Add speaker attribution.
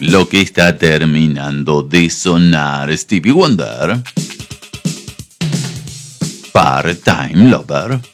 Speaker 1: lo que está terminando de sonar, Stevie Wonder, Part-Time Lover.